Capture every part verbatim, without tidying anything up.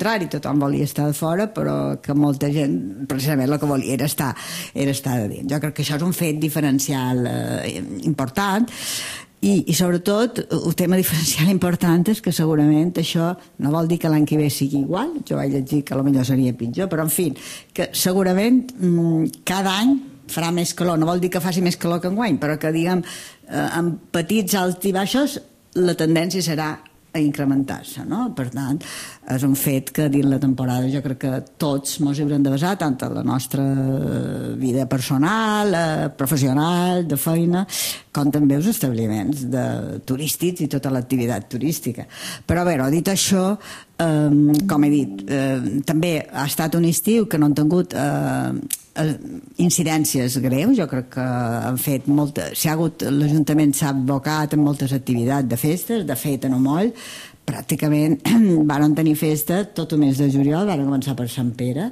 contrari, tothom volia estar de fora, però que molta gent precisament el que volia era estar, era estar de dins. Jo crec que això és un fet diferencial eh, important. I, i sobretot el tema diferencial important és que segurament això no vol dir que l'any que ve sigui igual, jo vaig llegir que potser seria pitjor, però en fi, que segurament cada any farà més calor, no vol dir que faci més calor que enguany, però que diguem amb petits alts i baixos la tendència serà a incrementar-se, no? Per tant, és un fet que dins la temporada jo crec que tots ens haurem de basar, tant en la nostra vida personal, professional, de feina, com també els establiments de turístics i tota l'activitat turística. Però bé, dit això, eh, com he dit, eh, també ha estat un estiu que no han tingut eh, incidències greus. Jo crec que han fet molta... Si ha hagut, l'Ajuntament s'ha abocat en moltes activitats de festes, de fet en un moll, pràcticament van tenir festa tot el mes de juliol, van començar per Sant Pere,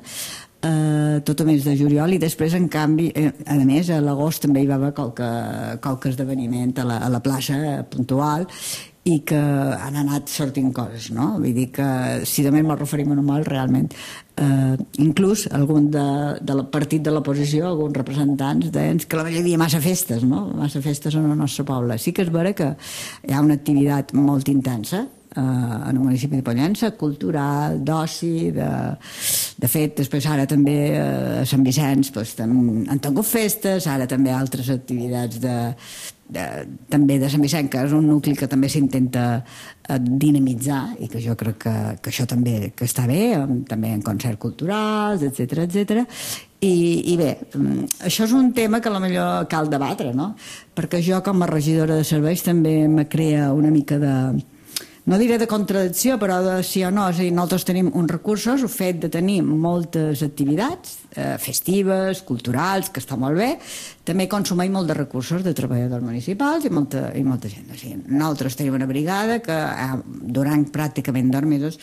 eh, tot el mes de juliol, i després, en canvi, eh, a més, a l'agost també hi va haver qualque, qualque esdeveniment a la, a la plaça puntual, i que han anat sortint coses, no? Vull dir que, si també ens referim a un moll, realment, eh, inclús algun de, del partit de l'oposició, alguns representants deien que potser hi havia massa festes, no? Massa festes en el nostre poble. Sí que és vera que hi ha una activitat molt intensa eh, en el municipi de Pollença, cultural, d'oci, de... De fet, després ara també a Sant Vicenç doncs, han tingut festes, ara també altres activitats de, de, també de Sant Vicenç, que és un nucli que també s'intenta dinamitzar, i que jo crec que, que això també que està bé, també en concerts culturals, etcètera, etcètera. I, i bé, això és un tema que potser cal debatre, no? Perquè jo, com a regidora de serveis, també me crea una mica de... no diré de contradicció, però de sí o no. És a dir, nosaltres tenim uns recursos, el fet de tenir moltes activitats eh, festives, culturals, que està molt bé, també consumeix molt de recursos de treballadors municipals i molta, i molta gent. O sigui, nosaltres tenim una brigada que eh, durant pràcticament dos mesos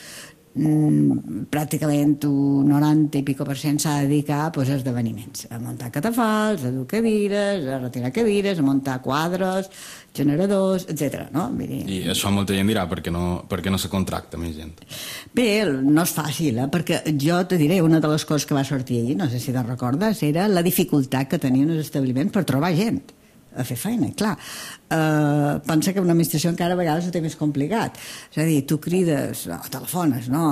mm, pràcticament un noranta i pico per cent s'ha de dedicar pues, a esdeveniments, a muntar catafals, a dur cadires, a retirar cadires, a muntar quadres, generadors, etcètera. No? I això molta gent dirà perquè no, perquè no se contracta més gent. Bé, no és fàcil, eh? Perquè jo te diré, una de les coses que va sortir ahir, no sé si te'n recordes, era la dificultat que tenien els establiments per trobar gent a fer feina, clar. Uh, pensa que una administració encara a vegades ho té més complicat. És a dir, tu crides, o telefones, no?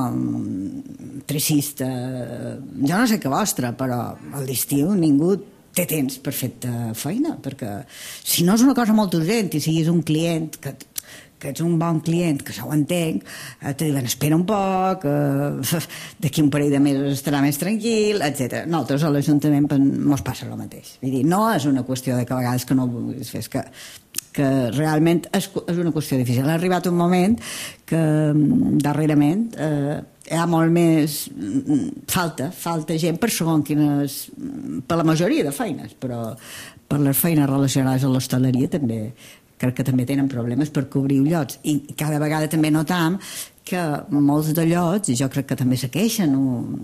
Tricista, jo no sé què vostre, però a l'estiu ningú té temps per fer-te feina, perquè si no és una cosa molt urgent i siguis un client que, que ets un bon client, que això ho entenc, te diuen espera un poc, eh, d'aquí un parell de mesos estarà més tranquil, etcètera. Nosaltres a l'Ajuntament mos passa el mateix. Vull dir, no és una qüestió de que a vegades que no ho vulguis fer, és que que realment és, és una qüestió difícil. Ha arribat un moment que darrerament eh, hi ha molt més falta, falta gent per segon quines, per la majoria de feines, però per les feines relacionades amb l'hostaleria també crec que també tenen problemes per cobrir llocs, i cada vegada també notam que molts de llocs, i jo crec que també se queixen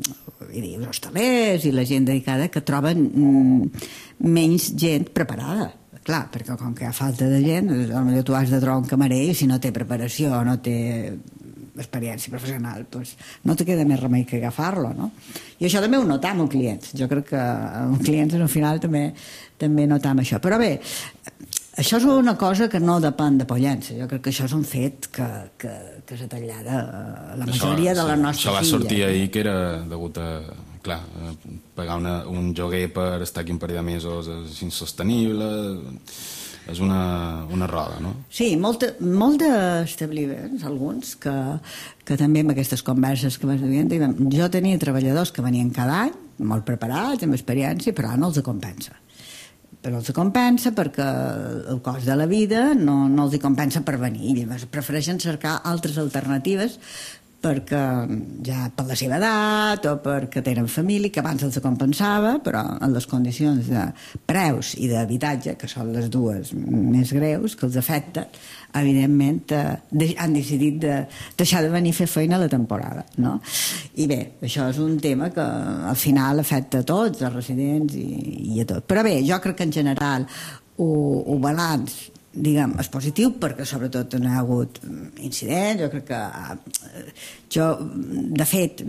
els hostalers i la gent dedicada, que troben mm, menys gent preparada. Clar, perquè com que hi ha falta de gent, potser tu has de trobar un camarer i si no té preparació o no té experiència professional, doncs no te queda més remei que agafar-lo, no? I això també ho notam amb clients. Jo crec que amb clients al final també, també notam això. Però bé, això és una cosa que no depèn de Pollença. Jo crec que això és un fet que, que, que s'ha tallat a la majoria això, de les nostres filles. Això va sortir ahir que era degut a... Clar, pagar una, un lloguer per estar aquí un parell de mesos és insostenible, és una, una roda, no? Sí, molt, molt d'establiments, alguns, que, que també amb aquestes converses que vas dient, jo tenia treballadors que venien cada any, molt preparats, amb experiència, però no els compensa. Però els compensa perquè el cost de la vida no, no els compensa per venir, llavors prefereixen cercar altres alternatives perquè ja per la seva edat o perquè tenen família, que abans els compensava, però en les condicions de preus i d'habitatge, que són les dues més greus, que els afecten, evidentment eh, han decidit de deixar de venir a fer feina a la temporada, no? I bé, això és un tema que al final afecta a tots, als residents i, i a tot. Però bé, jo crec que en general el balanç diguem, és positiu perquè sobretot no hi ha hagut incidents. Jo crec que jo, de fet,